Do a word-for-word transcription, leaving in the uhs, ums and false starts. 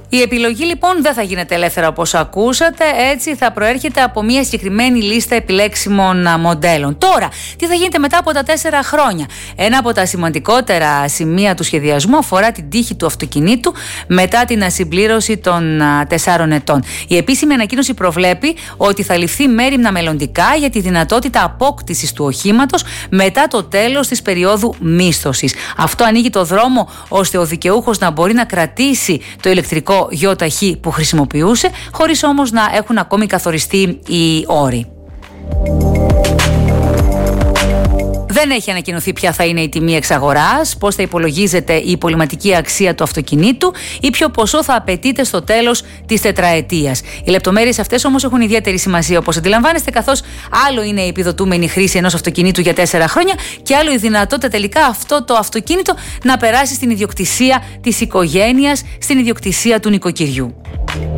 Η επιλογή λοιπόν δεν θα γίνεται ελεύθερα όπως ακούσατε, έτσι θα προέρχεται από μια συγκεκριμένη λίστα επιλέξιμων μοντέλων. Τώρα, τι θα γίνεται μετά από τα τέσσερα χρόνια? Ένα από τα σημαντικότερα σημεία του σχεδιασμού αφορά την τύχη του αυτοκινήτου μετά την ασυμπλήρωση των τεσσάρων ετών. Η επίσημη ανακοίνωση προβλέπει ότι θα ληφθεί μέριμνα μελλοντικά για τη δυνατότητα απόκτησης του οχήματος μετά το τέλος της περίοδου μίσθωσης. Αυτό ανοίγει το δρόμο ώστε ο δικαιούχος να μπορεί να κρατήσει το ηλεκτρικό γιοταχή που χρησιμοποιούσε, χωρίς όμως να έχουν ακόμη καθοριστεί οι όροι. Δεν έχει ανακοινωθεί ποια θα είναι η τιμή εξαγοράς, πώς θα υπολογίζεται η πολυματική αξία του αυτοκινήτου ή ποιο ποσό θα απαιτείται στο τέλος της τετραετίας. Οι λεπτομέρειες αυτές όμως έχουν ιδιαίτερη σημασία, όπως αντιλαμβάνεστε, καθώς άλλο είναι η επιδοτούμενη χρήση ενός αυτοκινήτου για τέσσερα χρόνια και άλλο η δυνατότητα τελικά αυτό το αυτοκίνητο να περάσει στην ιδιοκτησία της οικογένειας, στην ιδιοκτησία του νοικοκυριού.